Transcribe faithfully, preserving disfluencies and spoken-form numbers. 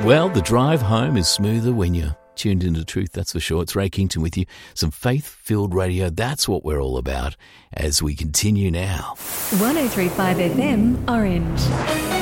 Well, the drive home is smoother when you're tuned into Truth, that's for sure. It's Ray Kington with you. Some faith-filled radio, that's what we're all about as we continue now. one oh three point five F M, Orange.